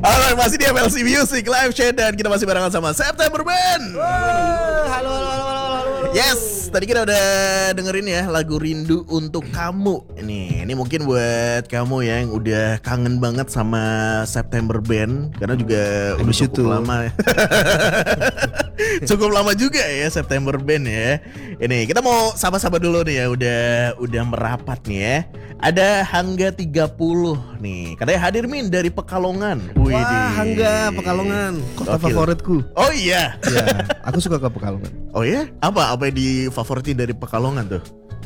Alright, masih di MLC Music Live Chat dan kita masih barengan sama September Band. Halo. Yes, tadi kita udah dengerin ya lagu Rindu Untuk Kamu. Ini mungkin buat kamu yang udah kangen banget sama September Band karena juga udah cukup lama. Cukup lama juga ya September Band ya. Ini kita mau sapa-sapa dulu nih ya, udah merapat nih ya. Ada Hangga 30 nih. Katanya hadir Min dari Pekalongan. Wah, Hangga Pekalongan, kota favoritku. Oh iya. Ya, aku suka ke Pekalongan. Oh iya? Apa yang difavoritin dari Pekalongan tuh?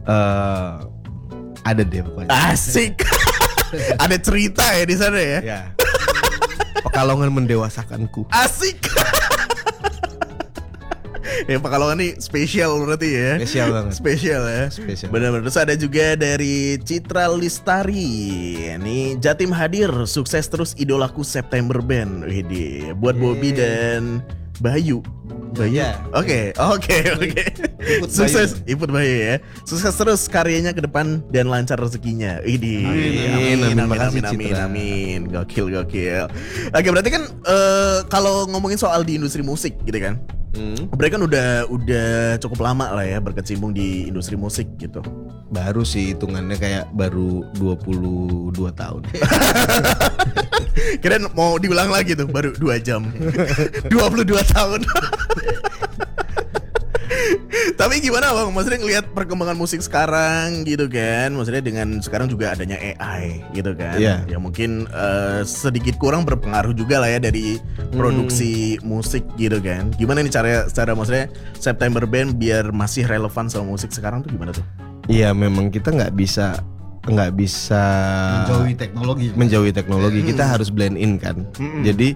Ada deh pokoknya. Asik. Ada cerita ya di sana ya? Ya. Pekalongan mendewasakanku. Asik. Ya Pekalongan nih spesial berarti ya. Spesial banget. Spesial ya. Spesial. Benar-benar. Terus ada juga dari Citra Listari. Ini Jatim hadir, sukses terus idolaku September Band. Widih. Buat Bobby dan Bayu. Ya. Oke. Sukses Iput Bayu ya. Sukses terus karyanya ke depan dan lancar rezekinya. Widih. Amin. Gokil. Oke, berarti kan kalau ngomongin soal di industri musik gitu kan. Mereka kan udah cukup lama lah ya berkecimpung di industri musik gitu. Baru sih hitungannya kayak baru 22 tahun. Kirain mau diulang lagi tuh baru 2 jam. 22 tahun. Tapi gimana Bang? Maksudnya ngelihat perkembangan musik sekarang gitu kan. Maksudnya dengan sekarang juga adanya AI gitu kan. Yeah. Ya mungkin sedikit kurang berpengaruh juga lah ya dari produksi musik gitu kan. Gimana nih cara maksudnya September Band biar masih relevan sama musik sekarang tuh gimana tuh? Iya, memang kita nggak bisa menjauhi teknologi. Kita harus blend in kan. Jadi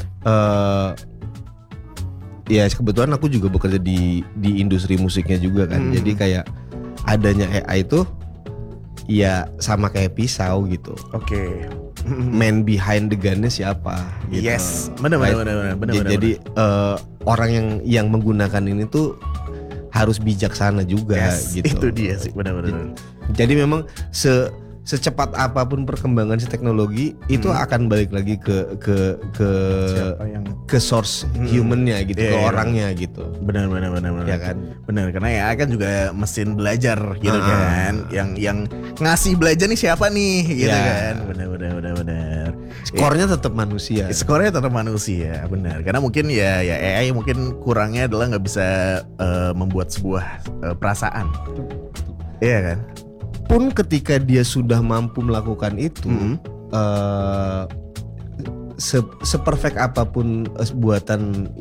ya kebetulan aku juga bekerja di industri musiknya juga kan. Jadi kayak adanya AI itu ya sama kayak pisau gitu. Oke. Man behind the gun-nya siapa gitu. Yes, benar. Jadi orang yang menggunakan ini tuh harus bijaksana juga gitu. Itu dia sih, benar. Jadi memang secepat apapun perkembangan si teknologi itu akan balik lagi ke source humannya gitu, ke orangnya gitu. Benar. Ya kan? Benar, karena ya kan juga mesin belajar gitu kan. Yang ngasih belajar nih siapa nih gitu kan. Benar. Skornya tetap manusia. Skornya tetap manusia, benar. Karena mungkin ya AI mungkin kurangnya adalah nggak bisa membuat sebuah perasaan. Iya kan? Pun ketika dia sudah mampu melakukan itu, seperfect apapun buatan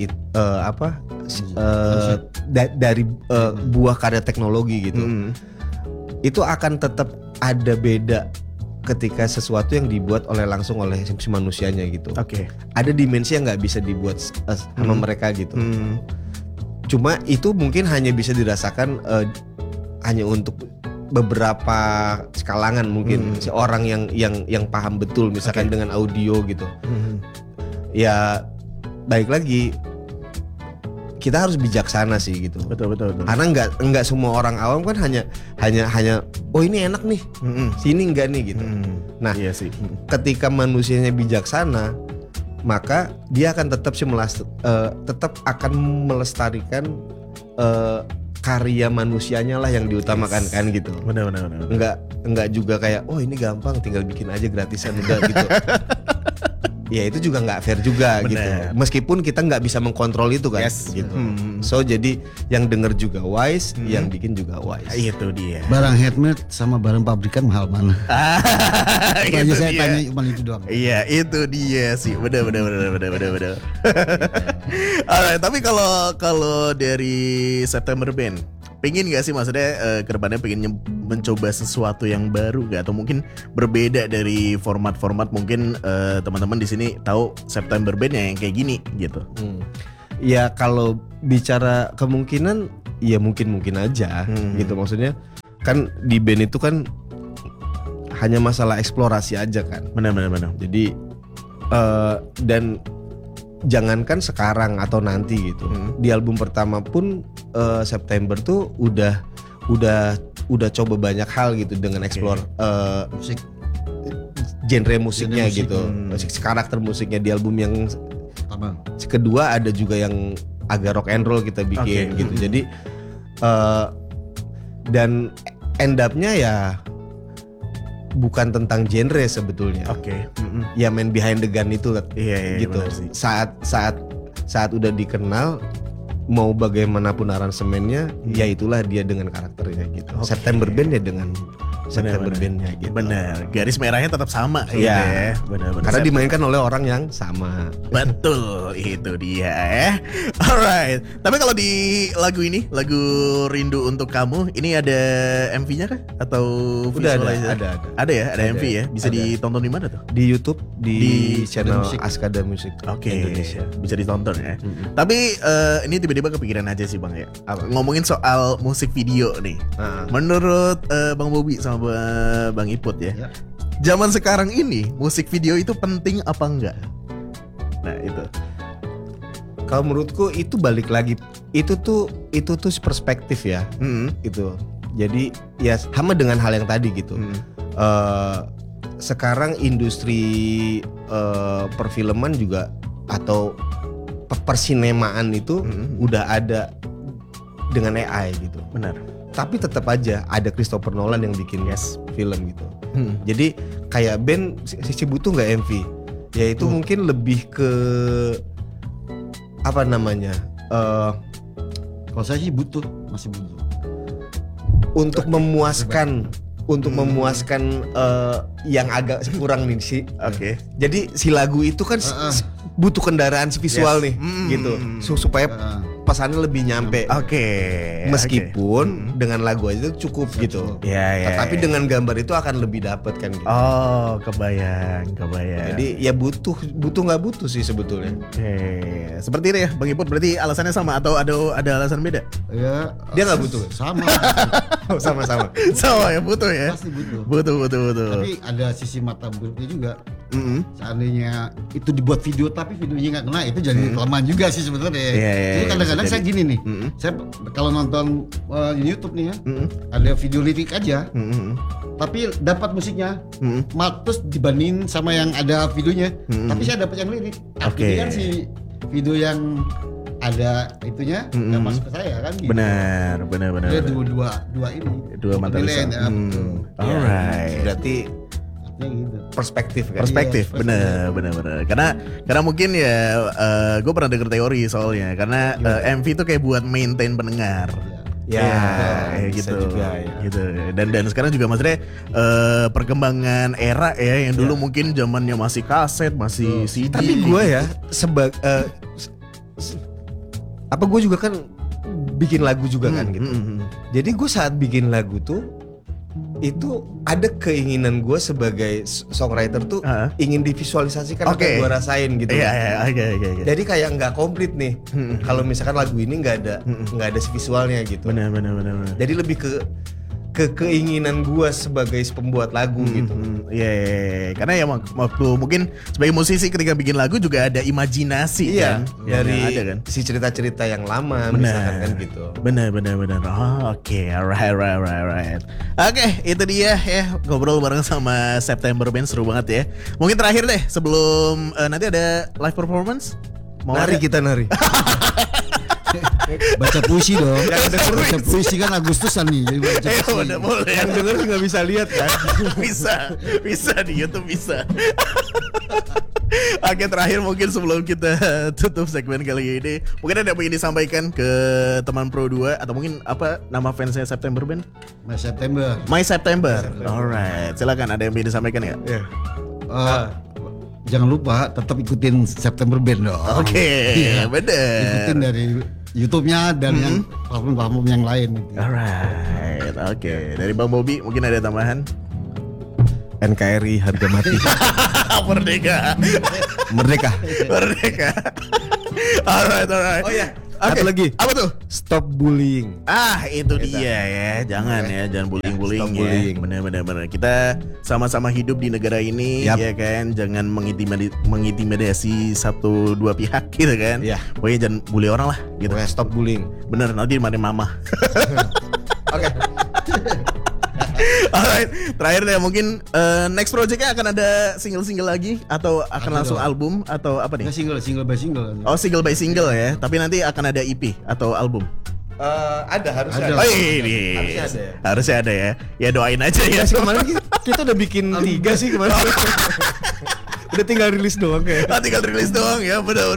dari buah karya teknologi gitu, itu akan tetap ada beda ketika sesuatu yang dibuat langsung oleh si manusianya gitu. Oke. Ada dimensi yang nggak bisa dibuat sama mereka gitu. Cuma itu mungkin hanya bisa dirasakan hanya untuk beberapa kalangan mungkin seorang yang paham betul misalkan dengan audio gitu. Ya baik lagi kita harus bijaksana sih gitu. Betul. Karena enggak semua orang awam kan hanya oh ini enak nih. Sini enggak nih gitu. Nah, iya sih. Ketika manusianya bijaksana, maka dia akan tetap akan melestarikan karya manusianya lah yang diutamakan kan gitu. Benar. Enggak juga kayak oh ini gampang tinggal bikin aja gratisan udah gitu. Ya itu juga nggak fair juga. Bener. Gitu. Meskipun kita nggak bisa mengkontrol itu kan. Gitu. So jadi yang denger juga wise, yang bikin juga wise. Itu dia. Barang handmade sama barang pabrikan mahal mana? Itu saya dia. tanya cuma itu doang. Iya itu dia sih. Benar. Alright, tapi kalau dari September Band, pengen gak sih maksudnya kedepannya pengen mencoba sesuatu yang baru gak? Atau mungkin berbeda dari format-format mungkin teman-teman di sini tahu September Band yang kayak gini gitu. Ya kalau bicara kemungkinan ya mungkin aja gitu, maksudnya kan di band itu kan hanya masalah eksplorasi aja kan. Benar. Jadi dan jangankan sekarang atau nanti gitu. Di album pertama pun September tuh udah coba banyak hal gitu dengan explore musik genre musiknya Genre musik. gitu, karakter musiknya di album yang Pertama. kedua ada juga yang agak rock and roll kita bikin Oke. gitu. Jadi dan end up-nya ya bukan tentang genre sebetulnya. Oke. Ya main behind the gun itu Iya, gitu. benar sih. Saat udah dikenal, mau bagaimanapun aransemennya, ya itulah dia dengan karakternya gitu. Oke. September Band ya dengan September Benar-benar. Band-nya gitu. Bener, garis merahnya tetap sama gitu Iya. ya. Benar-benar. Karena dimainkan oleh orang yang sama. Betul, itu dia ya. Alright. Tapi kalau di lagu ini, lagu Rindu Untuk Kamu, ini ada MV-nya kah? Atau Udah visualizer? ada. Ada ya, ada Ada, MV ya. Bisa ada. ditonton di mana tuh? Di YouTube di channel Musik. Askada Musik Oke, Indonesia. bisa ditonton ya. Tapi ini tiba-tiba kepikiran aja sih Bang ya. Ngomongin soal musik video nih. Nah, Menurut Bang Bobi sama Bang Iput ya, Ya. zaman sekarang ini musik video itu penting apa enggak? Nah itu. kalau menurutku itu balik lagi itu tuh perspektif ya itu. Jadi ya sama dengan hal yang tadi gitu. Sekarang industri perfilman juga atau persinemaan itu udah ada dengan AI gitu. Benar. Tapi tetap aja ada Christopher Nolan yang bikin film gitu. Jadi kayak band si butuh nggak MV? Ya itu mungkin lebih ke apa namanya? Kalau saya sih masih butuh. Untuk memuaskan yang agak kurang nih sih. Oke. Jadi si lagu itu kan butuh kendaraan visual nih gitu. Supaya pesannya lebih nyampe. Oke. Meskipun dengan lagu aja itu cukup gitu. Ya. Tapi dengan gambar itu akan lebih dapet kan gitu. Oh, kebayang. Jadi ya butuh nggak butuh sih sebetulnya. Oke. Seperti itu ya, Bang Iput. Berarti alasannya sama atau ada alasan beda? Ya, Dia nggak butuh. Sama. Sama-sama. Sama ya, butuh ya. Pasti butuh. Butuh. Tapi ada sisi mata buruknya juga. Seandainya itu dibuat video tapi videonya nggak kena, itu jadi kelemahan juga sih sebenarnya. Iya, Jadi kadang-kadang bisa saya gini nih, saya kalau nonton di YouTube nih ya, ada video lirik aja, tapi dapat musiknya, terus dibandingin sama yang ada videonya, tapi saya dapat yang lirik. Artinya kan si video yang ada itunya nggak masuk ke saya kan gitu. Benar. Ada dua ini. Dua mata penilaian, pisau. ya, betul. Alright. Berarti Artinya gitu. perspektif kan. Perspektif, Iya, bener. Karena mungkin ya, gue pernah denger teori soalnya. Karena MV itu kayak buat maintain pendengar. Ya, kayak bisa gitu, juga ya. gitu. Dan sekarang juga maksudnya perkembangan era ya, yang dulu mungkin zamannya masih kaset, masih CD. Tapi gue ya gue juga kan bikin lagu juga kan gitu. Jadi gue saat bikin lagu tuh itu ada keinginan gue sebagai songwriter tuh ingin divisualisasikan apa yang gue rasain gitu. Iya, oke. Jadi kayak nggak komplit nih kalau misalkan lagu ini nggak ada visualnya gitu. Benar. Jadi lebih ke keinginan gue sebagai pembuat lagu gitu. Iya. Karena ya waktu mungkin sebagai musisi ketika bikin lagu juga ada imajinasi kan. Dari yang ada kan. si cerita-cerita yang lama misalkan kan gitu. Benar. Oh, oke, alright. Oke, itu dia ya, ngobrol bareng sama September Band, seru banget ya. Mungkin terakhir deh sebelum nanti ada live performance. Nari kita nari. Baca puisi dong. Baca puisi kan Agustusan nih. Jadi baca puisi. Udah boleh. Yang denger nggak bisa lihat kan? bisa di YouTube bisa. Oke, terakhir mungkin sebelum kita tutup segmen kali ini, mungkin ada yang ingin disampaikan ke teman Pro 2 atau mungkin apa nama fansnya September Band? My September. Alright, silakan, ada yang ingin disampaikan ya? Jangan lupa tetap ikutin September Band dong. Oke, Iya. bener. Ikutin dari YouTube-nya dan yang platform-platform yang lain. Gitu. Alright, oke. Dari Bang Bobi mungkin ada tambahan? NKRI harga mati. Merdeka. Merdeka. Alright. Oh ya, Oke, satu lagi. apa tuh? Stop bullying. Itu dia ya. Jangan bullying Stop ya. bullying. Bener. Kita sama-sama hidup di negara ini, Yap. ya kan. Jangan mengintimidasi satu dua pihak gitu kan. Iya. Pokoknya jangan bully orang lah gitu. Pokoknya stop bullying. Bener, nanti dimarahin mama. Oke. Alright, terakhir deh mungkin next projectnya akan ada single-single lagi atau akan Ada langsung dong. album atau apa Nggak nih? single by single. Oh, single by single ya. Tapi nanti akan ada EP atau album. Ada harusnya Ada. ada. Oh ini Harusnya ada ya. harusnya ada ya. Ya doain aja ya. Ya sih kemarin kita udah bikin 3 sih kemarin. Udah tinggal rilis doang kayak. Ah, tinggal rilis doang ya. Bener.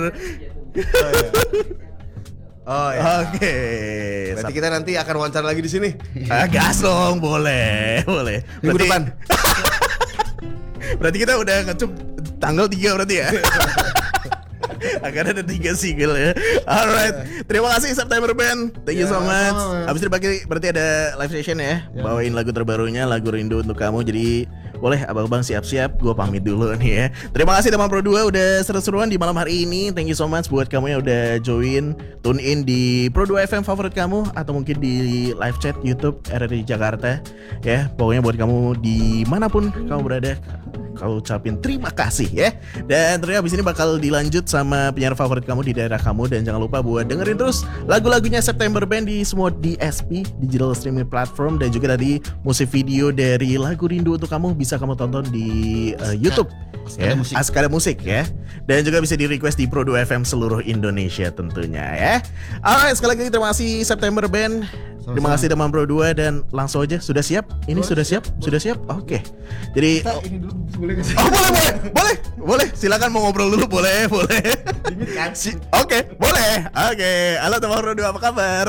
Oh ya. Oke. Berarti kita nanti akan wawancara lagi di sini. Gas dong, boleh. Minggu depan. Berarti kita udah ngecup tanggal 3 berarti ya. Akan ada 3 single ya. Alright, terima kasih September Band. Thank you so much. Habis itu berarti ada live session ya. Bawain lagu terbarunya, lagu Rindu Untuk Kamu. Jadi boleh abang-abang siap-siap. Gue pamit dulu nih ya. Terima kasih teman Pro 2 udah seru-seruan di malam hari ini. Thank you so much buat kamu yang udah join, tune in di Pro 2 FM favorit kamu atau mungkin di live chat YouTube RRI Jakarta ya. Pokoknya buat kamu dimanapun kamu berada, kau ucapin terima kasih ya. Dan ternyata abis ini bakal dilanjut sama penyiar favorit kamu di daerah kamu. Dan jangan lupa buat dengerin terus lagu-lagunya September Band di semua DSP, digital streaming platform. Dan juga tadi musik video dari lagu Rindu Untuk Kamu bisa kamu tonton di YouTube ya, Askara Musik ya. Dan juga bisa di request di Pro 2 FM seluruh Indonesia tentunya ya. Alright, sekali lagi terima kasih September Band. Terima kasih teman Pro 2 dan langsung aja sudah siap? Ini sudah siap? Sudah siap? Oke. Jadi Ini dulu boleh nggak sih? oh, boleh. Silakan mau ngobrol dulu, boleh. Oke, boleh. Oke, halo teman Pro 2 apa kabar?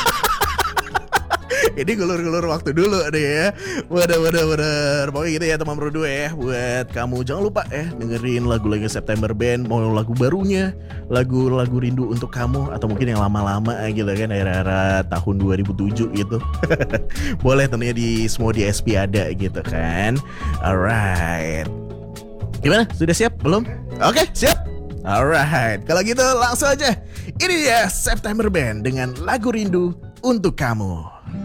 Ini gulur-gulur waktu dulu deh ya. Bener. Pokoknya gitu ya teman Pro 2 ya. Buat kamu jangan lupa ya dengerin lagu-lagu September Band. Mau lagu barunya, lagu-lagu Rindu Untuk Kamu, atau mungkin yang lama-lama gitu kan, era-era tahun 2007 gitu. Boleh tentunya di semua DSP ada gitu kan. Alright. Gimana? Sudah siap? Belum? Oke, siap. Alright. Kalau gitu langsung aja. Ini dia September Band dengan lagu Rindu Untuk Kamu.